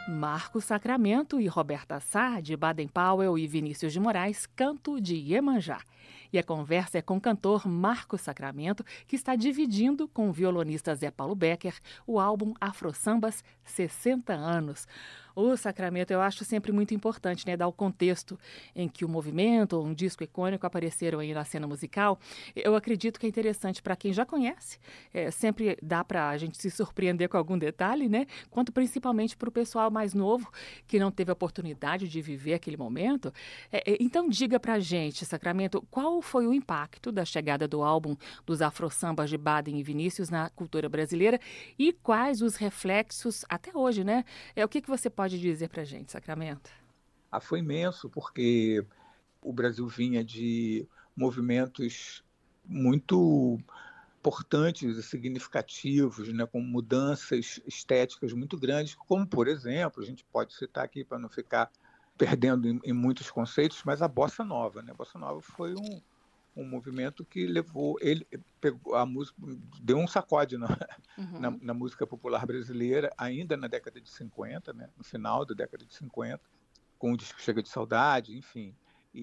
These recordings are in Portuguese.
Marcos Sacramento e Roberta Sá, de Baden-Powell, e Vinícius de Moraes, Canto de Iemanjá. E a conversa é com o cantor Marcos Sacramento, que está dividindo com o violonista Zé Paulo Becker o álbum Afro Sambas 60 anos. O Sacramento eu acho sempre muito importante, né, dar o contexto em que o movimento ou um disco icônico apareceram aí na cena musical. Eu acredito que é interessante para quem já conhece, sempre dá para a gente se surpreender com algum detalhe, né, quanto principalmente para o pessoal mais novo que não teve a oportunidade de viver aquele momento. Então diga para a gente, Sacramento, qual foi o impacto da chegada do álbum dos Afro Sambas de Baden e Vinícius na cultura brasileira e quais os reflexos até hoje, né? O que você pode dizer para a gente, Sacramento? Foi imenso, porque o Brasil vinha de movimentos muito importantes e significativos, né, com mudanças estéticas muito grandes, como, por exemplo, a gente pode citar aqui para não ficar perdendo em muitos conceitos, mas a Bossa Nova. Né? A Bossa Nova foi um movimento que levou, ele pegou a música, deu um sacode na música popular brasileira, ainda na década de 50, né, no final da década de 50, com o disco Chega de Saudade, enfim,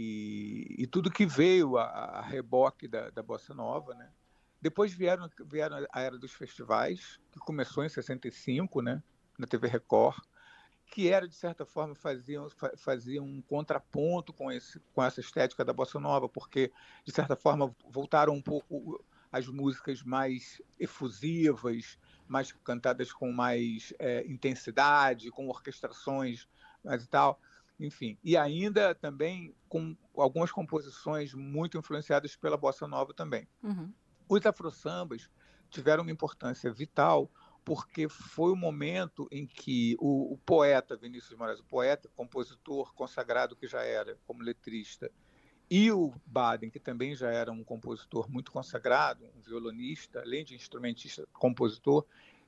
e tudo que veio a reboque da Bossa Nova, né. Depois vieram a era dos festivais, que começou em 65, né, na TV Record, que era, de certa forma, fazia um contraponto com essa estética da Bossa Nova, porque, de certa forma, voltaram um pouco as músicas mais efusivas, mais cantadas com mais intensidade, com orquestrações mais e tal, enfim. E ainda também com algumas composições muito influenciadas pela Bossa Nova também. Uhum. Os afro-sambas tiveram uma importância vital porque foi o momento em que o poeta Vinícius de Moraes, o poeta, compositor consagrado que já era como letrista, e o Baden, que também já era um compositor muito consagrado, um violonista, além de instrumentista, compositor,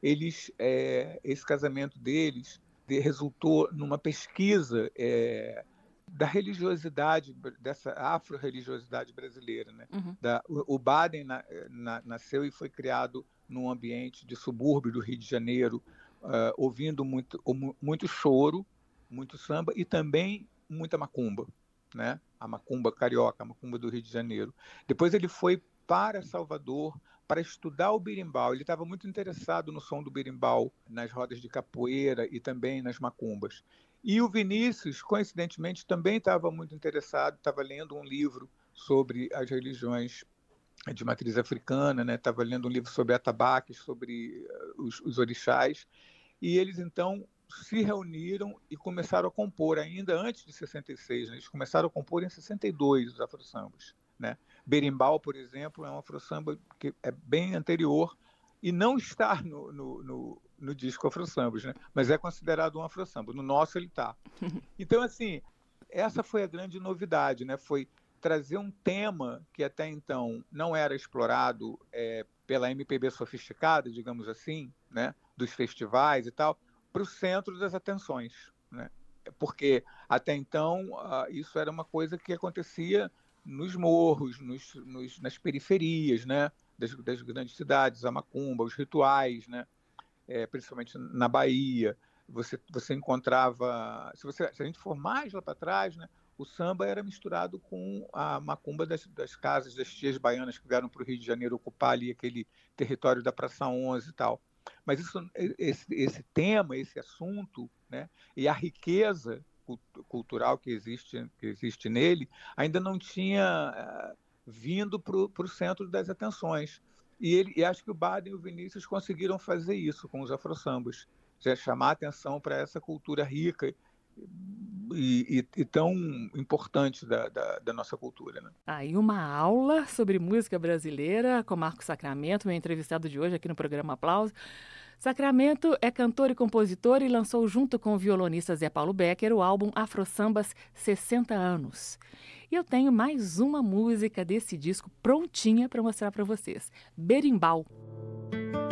esse casamento deles resultou numa pesquisa da religiosidade, dessa afro-religiosidade brasileira. Né? Uhum. O Baden nasceu e foi criado num ambiente de subúrbio do Rio de Janeiro, ouvindo muito choro, muito samba e também muita macumba, né? A macumba carioca, a macumba do Rio de Janeiro. Depois ele foi para Salvador para estudar o berimbau. Ele estava muito interessado no som do berimbau, nas rodas de capoeira e também nas macumbas. E o Vinícius, coincidentemente, também estava muito interessado, estava lendo um livro sobre as religiões de matriz africana, né? Estava lendo um livro sobre atabaques, sobre os orixás, e eles então se reuniram e começaram a compor, ainda antes de 66, né? Eles começaram a compor em 62 os afro-sambas. Né? Berimbau, por exemplo, é um afro-samba que é bem anterior e não está no disco Afro-Sambas, né? Mas é considerado um afro-samba. No nosso ele está. Então, assim, essa foi a grande novidade, né? Foi trazer um tema que até então não era explorado pela MPB sofisticada, digamos assim, né? Dos festivais e tal, para o centro das atenções, né? Porque até então isso era uma coisa que acontecia nos morros, nas periferias, né? Das grandes cidades, a macumba, os rituais, né? Principalmente na Bahia. Você encontrava, se a gente for mais lá para trás, né, o samba era misturado com a macumba das casas das tias baianas que vieram para o Rio de Janeiro ocupar ali aquele território da Praça 11 e tal. Mas esse tema, esse assunto, né, e a riqueza cultural que existe nele, ainda não tinha vindo para o centro das atenções. E acho que o Baden e o Vinícius conseguiram fazer isso com os afro-sambas, já chamar atenção para essa cultura rica e tão importante da nossa cultura. Né? Aí uma aula sobre música brasileira com Marcos Sacramento, meu entrevistado de hoje aqui no programa Aplausos. Sacramento é cantor e compositor e lançou junto com o violonista Zé Paulo Becker o álbum Afro Sambas 60 anos. E eu tenho mais uma música desse disco prontinha para mostrar para vocês, Berimbau.